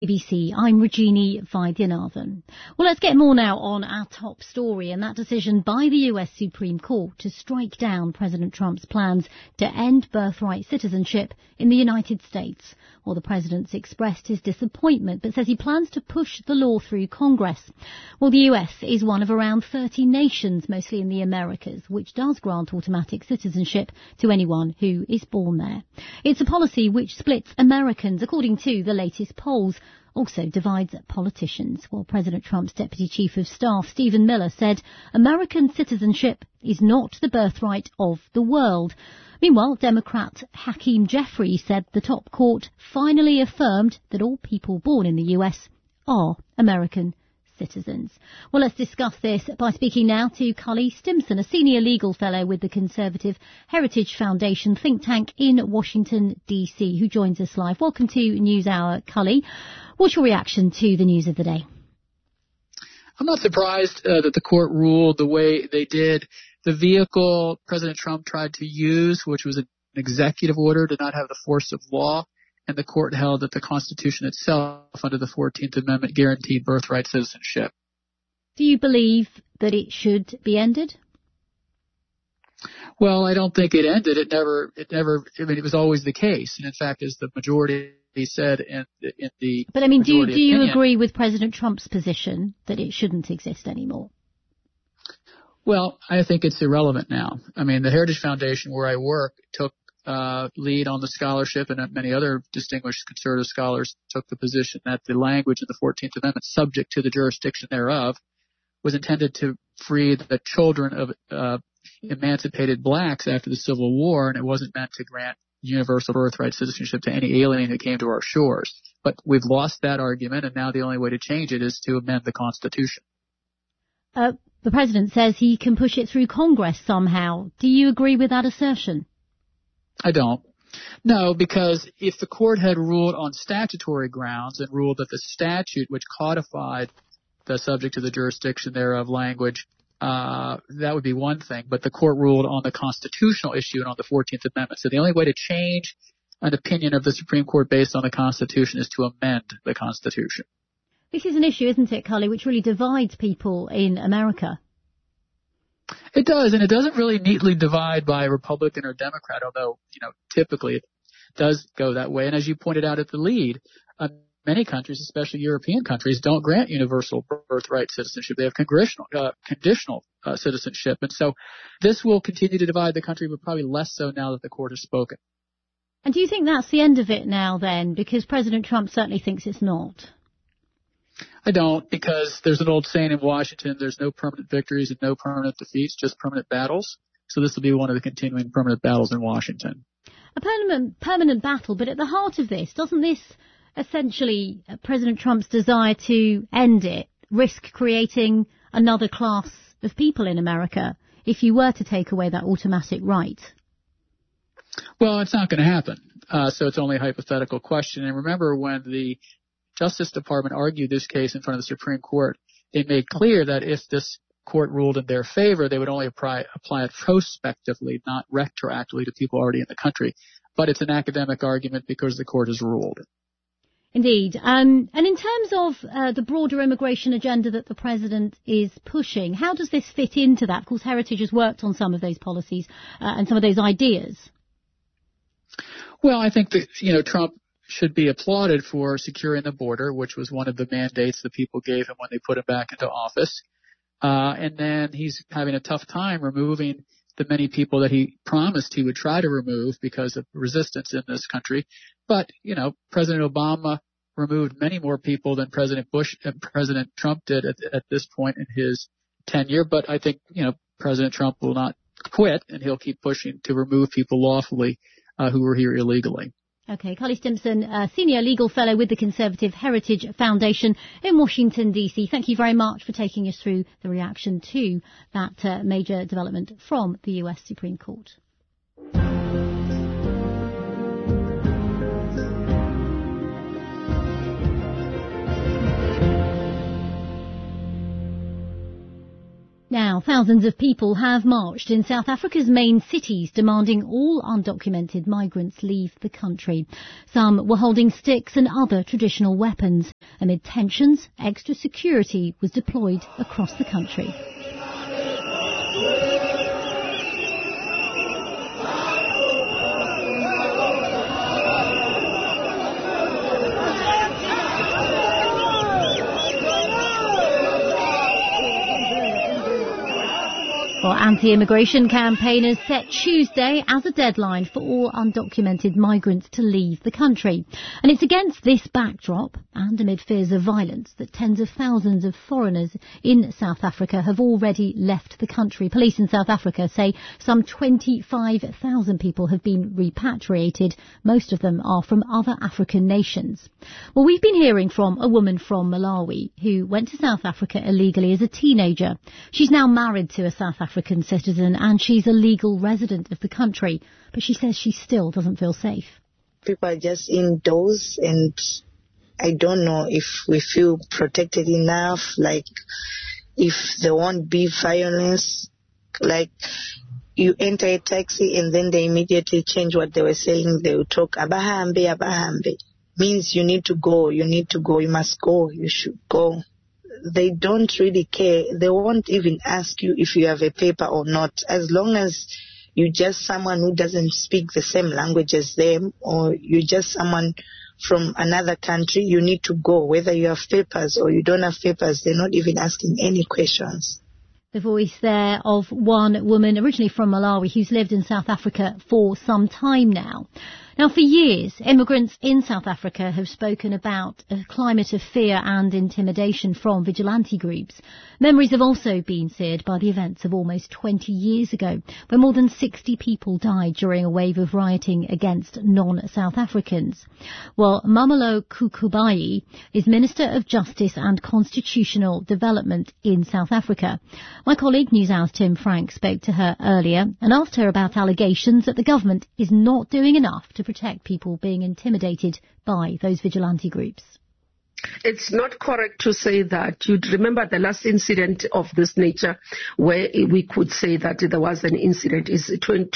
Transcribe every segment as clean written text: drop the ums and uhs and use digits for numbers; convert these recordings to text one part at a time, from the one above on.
ABC, I'm Regina Vaidyanathan. Well, let's get more now on our top story and that decision by the US Supreme Court to strike down President Trump's plans to end birthright citizenship in the United States. Well, the president's expressed his disappointment but says he plans to push the law through Congress. Well, the US is one of around 30 nations, mostly in the Americas, which does grant automatic citizenship to anyone who is born there. It's a policy which splits Americans, according to the latest polls. Also divides politicians. Well, President Trump's Deputy Chief of Staff, Stephen Miller, said American citizenship is not the birthright of the world. Meanwhile, Democrat Hakeem Jeffries said the top court finally affirmed that all people born in the US are American citizens. Well, let's discuss this by speaking now to Cully Stimson, a senior legal fellow with the Conservative Heritage Foundation think tank in Washington, D.C., who joins us live. Welcome to NewsHour, Cully. What's your reaction to the news of the day? I'm not surprised that the court ruled the way they did. The vehicle President Trump tried to use, which was an executive order, did not have the force of law. And the court held that the Constitution itself, under the 14th Amendment, guaranteed birthright citizenship. Do you believe that it should be ended? Well, I don't think it ended. It never, it was always the case. And in fact, as the majority said in the But I mean, do you opinion, agree with President Trump's position that it shouldn't exist anymore? Well, I think it's irrelevant now. I mean, the Heritage Foundation, where I work, took lead on the scholarship, and many other distinguished conservative scholars took the position that the language of the 14th Amendment, subject to the jurisdiction thereof, was intended to free the children of emancipated blacks after the Civil War, and it wasn't meant to grant universal birthright citizenship to any alien who came to our shores. But we've lost that argument, and now the only way to change it is to amend the Constitution. The president says he can push it through Congress somehow. Do you agree with that assertion? I don't. No, because if the court had ruled on statutory grounds and ruled that the statute which codified the subject to the jurisdiction thereof language, that would be one thing. But the court ruled on the constitutional issue and on the 14th Amendment. So the only way to change an opinion of the Supreme Court based on the Constitution is to amend the Constitution. This is an issue, isn't it, Cully, which really divides people in America? It does, and it doesn't really neatly divide by Republican or Democrat, although, typically it does go that way. And as you pointed out at the lead, many countries, especially European countries, don't grant universal birthright citizenship. They have conditional citizenship. And so this will continue to divide the country, but probably less so now that the court has spoken. And do you think that's the end of it now then? Because President Trump certainly thinks it's not. I don't, because there's an old saying in Washington, there's no permanent victories and no permanent defeats, just permanent battles. So this will be one of the continuing permanent battles in Washington. A permanent battle, but at the heart of this, doesn't this essentially President Trump's desire to end it risk creating another class of people in America if you were to take away that automatic right? Well, it's not going to happen. So it's only a hypothetical question. And remember, when the Justice Department argued this case in front of the Supreme Court, they made clear that if this court ruled in their favor, they would only apply it prospectively, not retroactively to people already in the country. But it's an academic argument because the court has ruled. Indeed. And in terms of the broader immigration agenda that the president is pushing, how does this fit into that? Of course, Heritage has worked on some of those policies and some of those ideas. Well, I think that, Trump should be applauded for securing the border, which was one of the mandates the people gave him when they put him back into office. And then he's having a tough time removing the many people that he promised he would try to remove because of resistance in this country. But, President Obama removed many more people than President Bush and President Trump did at this point in his tenure. But I think, President Trump will not quit, and he'll keep pushing to remove people lawfully who were here illegally. Okay, Cully Stimson, Senior Legal Fellow with the Conservative Heritage Foundation in Washington, D.C. Thank you very much for taking us through the reaction to that major development from the U.S. Supreme Court. Now, Now, thousands of people have marched in South Africa's main cities demanding all undocumented migrants leave the country. Some were holding sticks and other traditional weapons. Amid tensions, extra security was deployed across the country. Well, anti-immigration campaigners set Tuesday as a deadline for all undocumented migrants to leave the country. And it's against this backdrop and amid fears of violence that tens of thousands of foreigners in South Africa have already left the country. Police in South Africa say some 25,000 people have been repatriated. Most of them are from other African nations. Well, we've been hearing from a woman from Malawi who went to South Africa illegally as a teenager. She's now married to a South African citizen and she's a legal resident of the country, but she says she still doesn't feel safe. People are just indoors and I don't know if we feel protected enough, like if there won't be violence, like you enter a taxi and then they immediately change what they were saying. They will talk, abahambe, abahambe. Means you need to go, you must go, you should go. They don't really care. They won't even ask you if you have a paper or not. As long as you're just someone who doesn't speak the same language as them, or you're just someone from another country, you need to go. Whether you have papers or you don't have papers, they're not even asking any questions. The voice there of one woman originally from Malawi who's lived in South Africa for some time now. Now, for years, immigrants in South Africa have spoken about a climate of fear and intimidation from vigilante groups. Memories have also been seared by the events of almost 20 years ago, when more than 60 people died during a wave of rioting against non-South Africans. Well, Mamelo Kukubayi is Minister of Justice and Constitutional Development in South Africa. My colleague NewsHour's Tim Frank spoke to her earlier and asked her about allegations that the government is not doing enough to protect people being intimidated by those vigilante groups. It's not correct to say that. You'd remember the last incident of this nature where we could say that there was an incident is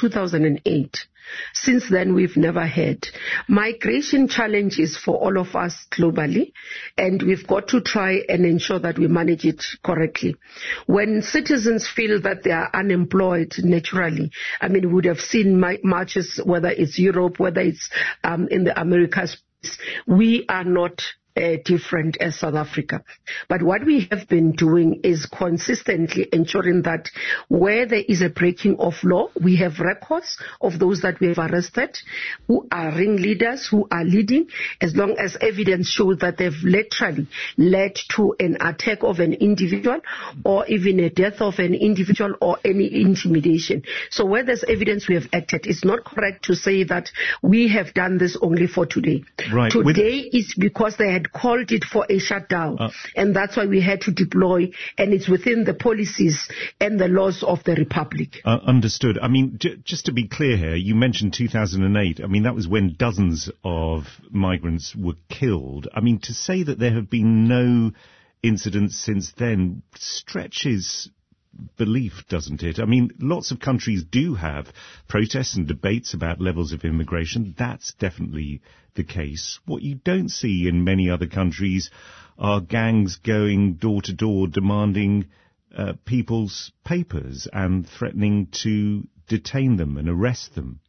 2008. Since then, we've never had. Migration challenges for all of us globally, and we've got to try and ensure that we manage it correctly. When citizens feel that they are unemployed naturally, I mean, we would have seen marches, whether it's Europe, whether it's in the Americas, we are not different as South Africa. But what we have been doing is consistently ensuring that where there is a breaking of law, we have records of those that we have arrested, who are ringleaders, who are leading, as long as evidence shows that they've literally led to an attack of an individual or even a death of an individual or any intimidation. So where there's evidence, we have acted. It's not correct to say that we have done this only for today. Right. Today is because they had called it for a shutdown, and that's why we had to deploy, and it's within the policies and the laws of the Republic. Understood. I mean, just to be clear here, you mentioned 2008. I mean, that was when dozens of migrants were killed. I mean, to say that there have been no incidents since then stretches belief, doesn't it? I mean, lots of countries do have protests and debates about levels of immigration. That's definitely the case. What you don't see in many other countries are gangs going door to door demanding people's papers and threatening to detain them and arrest them.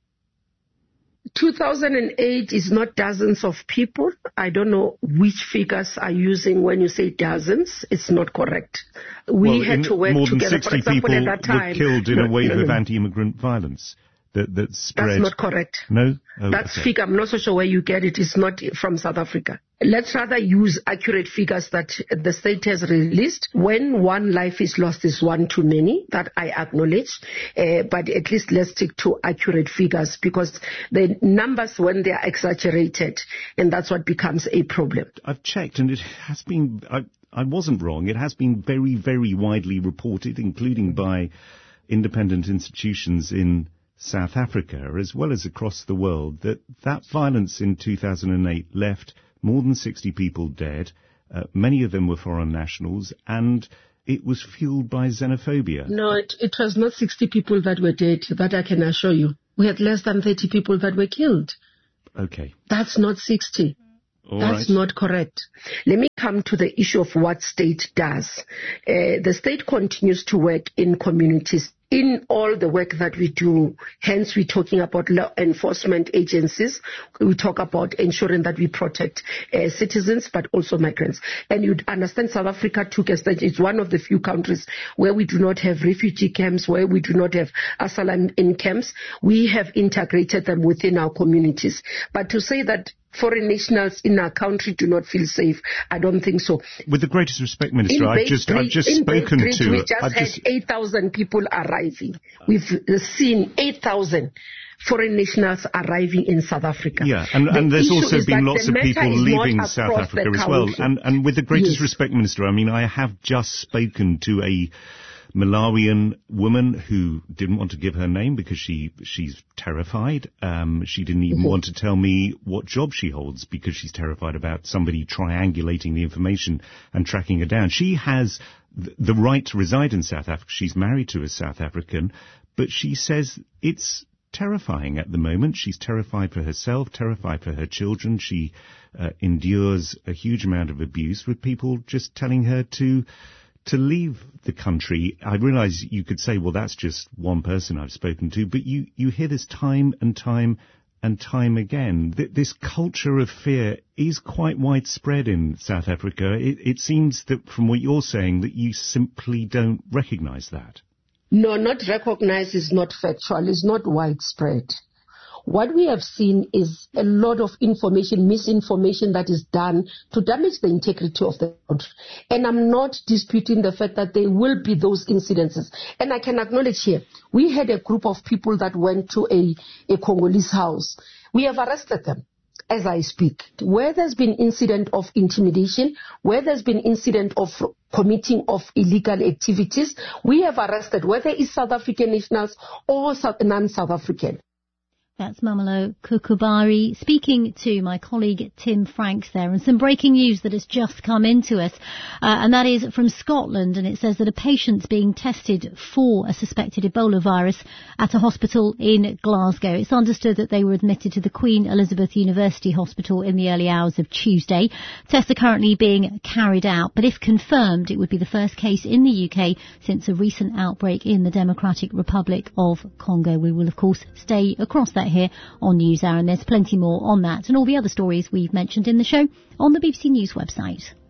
2008 is not dozens of people. I don't know which figures are using when you say dozens. It's not correct. We had to work together. More than 60 for example, people at that time, were killed in a wave of anti-immigrant violence that spread. That's not correct. No? Oh, That's okay. figure. I'm not so sure where you get it. It's not from South Africa. Let's rather use accurate figures that the state has released. When one life is lost is one too many, that I acknowledge. But at least let's stick to accurate figures, because the numbers, when they are exaggerated, and that's what becomes a problem. I've checked, and it has been, I wasn't wrong. It has been very, very widely reported, including by independent institutions in South Africa, as well as across the world, that violence in 2008 left more than 60 people dead. Many of them were foreign nationals, and it was fueled by xenophobia. No, it was not 60 people that were dead. That I can assure you. We had less than 30 people that were killed. Okay. That's not 60. That's not correct. Let me come to the issue of what state does. The state continues to work in communities in all the work that we do. Hence, we're talking about law enforcement agencies. We talk about ensuring that we protect citizens, but also migrants. And you'd understand South Africa took a stage. It's one of the few countries where we do not have refugee camps, where we do not have asylum in camps. We have integrated them within our communities. But to say that foreign nationals in our country do not feel safe, I don't think so. With the greatest respect, Minister, I've just spoken to... We just had 8,000 people arriving. We've seen 8,000 foreign nationals arriving in South Africa. Yeah, and there's also been lots of people leaving South Africa as well. And with the greatest respect, Minister, I mean, I have just spoken to a Malawian woman who didn't want to give her name because she's terrified. She didn't even want to tell me what job she holds because she's terrified about somebody triangulating the information and tracking her down. She has the right to reside in South Africa. She's married to a South African, but she says it's terrifying at the moment. She's terrified for herself, terrified for her children. She endures a huge amount of abuse with people just telling her to leave the country. I realise you could say, well, that's just one person I've spoken to, but you hear this time and time and time again. This culture of fear is quite widespread in South Africa. It seems that from what you're saying that you simply don't recognise that. No, not recognise is not factual, it's not widespread. What we have seen is a lot of information, misinformation that is done to damage the integrity of the country. And I'm not disputing the fact that there will be those incidences. And I can acknowledge here, we had a group of people that went to a Congolese house. We have arrested them as I speak. Where there's been incident of intimidation, where there's been incident of committing of illegal activities, we have arrested, whether it's South African nationals or non-South African. That's Mamelo Kukubari speaking to my colleague Tim Franks there. And some breaking news that has just come into us, and that is from Scotland. And it says that a patient's being tested for a suspected Ebola virus at a hospital in Glasgow. It's understood that they were admitted to the Queen Elizabeth University Hospital in the early hours of Tuesday. Tests are currently being carried out, but if confirmed, it would be the first case in the UK since a recent outbreak in the Democratic Republic of Congo. We will, of course, stay across that here on NewsHour, and there's plenty more on that and all the other stories we've mentioned in the show on the BBC News website.